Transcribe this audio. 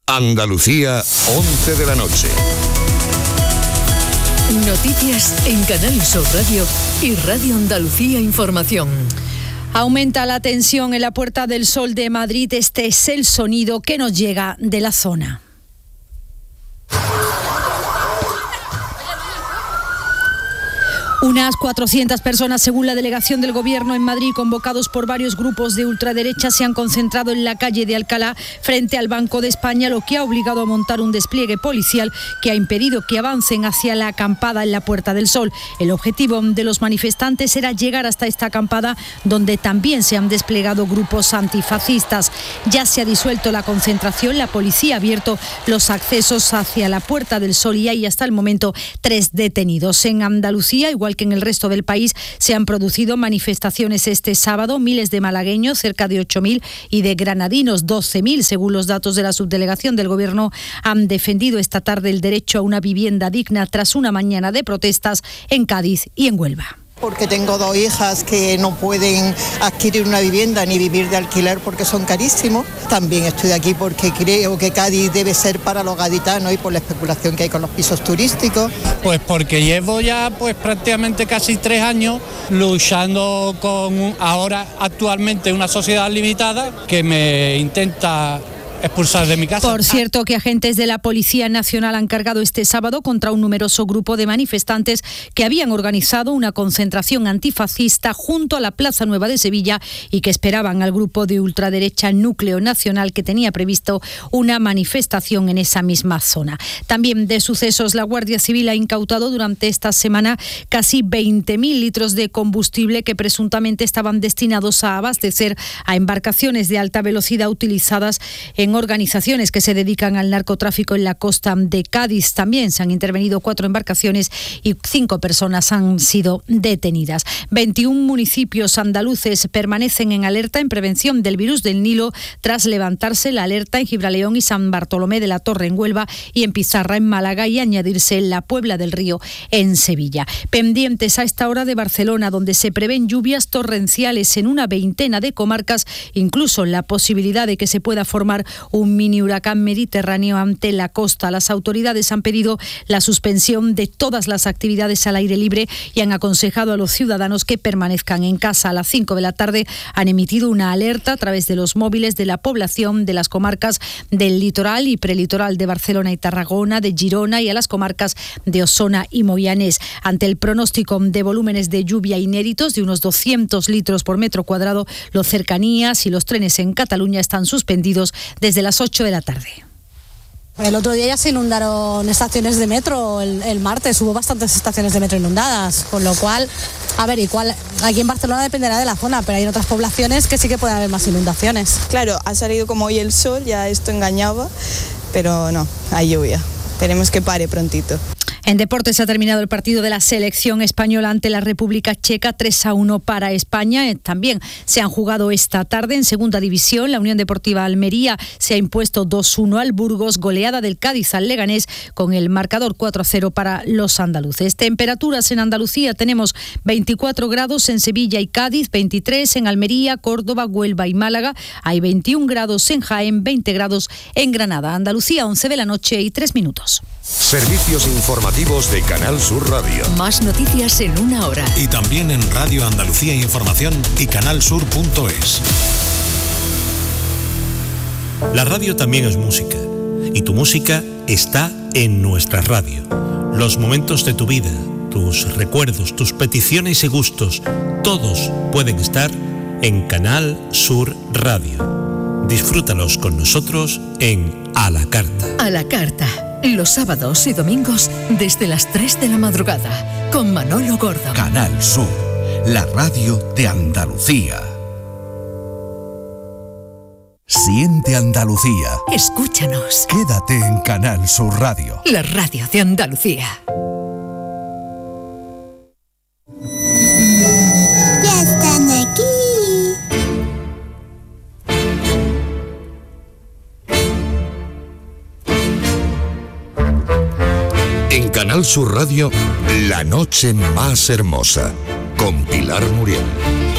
Andalucía, 11 de la noche. Noticias en Canal Sur Radio y Radio Andalucía Información. Aumenta la tensión en la Puerta del Sol de Madrid. Este es el sonido que nos llega de la zona. Unas 400 personas, según la delegación del Gobierno en Madrid, convocados por varios grupos de ultraderecha, se han concentrado en la calle de Alcalá frente al Banco de España, lo que ha obligado a montar un despliegue policial que ha impedido que avancen hacia la acampada en la Puerta del Sol. El objetivo de los manifestantes era llegar hasta esta acampada, donde también se han desplegado grupos antifascistas. Ya se ha disuelto la concentración, la policía ha abierto los accesos hacia la Puerta del Sol y hay hasta el momento 3 detenidos. En Andalucía, igual que en el resto del país, se han producido manifestaciones este sábado, miles de malagueños, cerca de 8.000, y de granadinos, 12.000, según los datos de la subdelegación del Gobierno, han defendido esta tarde el derecho a una vivienda digna tras una mañana de protestas en Cádiz y en Huelva. Porque tengo 2 hijas que no pueden adquirir una vivienda ni vivir de alquiler porque son carísimos. También estoy aquí porque creo que Cádiz debe ser para los gaditanos y por la especulación que hay con los pisos turísticos. Pues porque llevo ya prácticamente casi 3 años luchando con ahora actualmente una sociedad limitada que me intenta expulsar de mi casa. Por cierto, que agentes de la Policía Nacional han cargado este sábado contra un numeroso grupo de manifestantes que habían organizado una concentración antifascista junto a la Plaza Nueva de Sevilla y que esperaban al grupo de ultraderecha Núcleo Nacional, que tenía previsto una manifestación en esa misma zona. También de sucesos, la Guardia Civil ha incautado durante esta semana casi 20.000 litros de combustible que presuntamente estaban destinados a abastecer a embarcaciones de alta velocidad utilizadas en organizaciones que se dedican al narcotráfico en la costa de Cádiz. También se han intervenido 4 embarcaciones y 5 personas han sido detenidas. 21 municipios andaluces permanecen en alerta en prevención del virus del Nilo tras levantarse la alerta en Gibraleón y San Bartolomé de la Torre en Huelva y en Pizarra en Málaga y añadirse la Puebla del Río en Sevilla. Pendientes a esta hora de Barcelona, donde se prevén lluvias torrenciales en una veintena de comarcas, incluso la posibilidad de que se pueda formar un mini huracán mediterráneo ante la costa. Las autoridades han pedido la suspensión de todas las actividades al aire libre y han aconsejado a los ciudadanos que permanezcan en casa. A las 5 de la tarde han emitido una alerta a través de los móviles de la población de las comarcas del litoral y prelitoral de Barcelona y Tarragona, de Girona y a las comarcas de Osona y Moianés. Ante el pronóstico de volúmenes de lluvia inéditos de unos 200 litros por metro cuadrado, los cercanías y los trenes en Cataluña están suspendidos desde las 8 de la tarde. El otro día ya se inundaron estaciones de metro, el martes hubo bastantes estaciones de metro inundadas, con lo cual, aquí en Barcelona dependerá de la zona, pero hay en otras poblaciones que sí que pueden haber más inundaciones. Claro, ha salido como hoy el sol, ya esto engañaba, pero no, hay lluvia. Esperemos que pare prontito. En deportes ha terminado el partido de la selección española ante la República Checa, 3-1 para España. También se han jugado esta tarde en segunda división. La Unión Deportiva Almería se ha impuesto 2-1 al Burgos, goleada del Cádiz al Leganés con el marcador 4-0 para los andaluces. Temperaturas en Andalucía: tenemos 24 grados en Sevilla y Cádiz, 23 en Almería, Córdoba, Huelva y Málaga. Hay 21 grados en Jaén, 20 grados en Granada. Andalucía, 11 de la noche y 3 minutos. Servicios informativos de Canal Sur Radio. Más noticias en una hora. Y también en Radio Andalucía Información y canalsur.es. La radio también es música. Y tu música está en nuestra radio. Los momentos de tu vida, tus recuerdos, tus peticiones y gustos, todos pueden estar en Canal Sur Radio. Disfrútalos con nosotros en A la Carta. A la Carta. Los sábados y domingos desde las 3 de la madrugada con Manolo Gordo. Canal Sur, la radio de Andalucía. Siente Andalucía. Escúchanos. Quédate en Canal Sur Radio. La radio de Andalucía. Ya están aquí. En Canal Sur Radio, La Noche Más Hermosa, con Pilar Muriel.